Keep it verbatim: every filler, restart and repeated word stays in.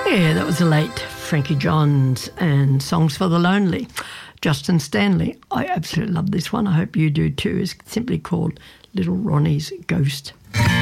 Yeah, that was the late Frankie Johns and Songs for the Lonely. Justin Stanley. I absolutely love this one. I hope you do too. It's simply called Little Ronnie's Ghost.